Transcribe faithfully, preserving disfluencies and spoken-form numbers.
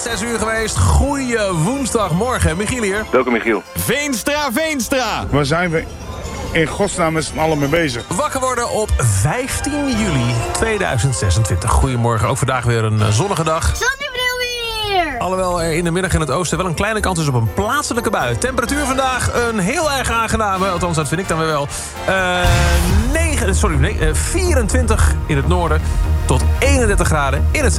zes uur geweest. Goeie woensdagmorgen. Michiel hier. Welkom Michiel. Veenstra, Veenstra. Waar zijn we in godsnaam met z'n allen mee bezig? Wakker worden op vijftien juli tweeduizend zesentwintig. Goedemorgen, ook vandaag weer een zonnige dag. Zonnebril weer! Alhoewel er in de middag in het oosten wel een kleine kans is op een plaatselijke bui. Temperatuur vandaag een heel erg aangename, althans dat vind ik dan weer wel. Uh, negen, sorry, nee, uh, vierentwintig in het noorden tot eenendertig graden in het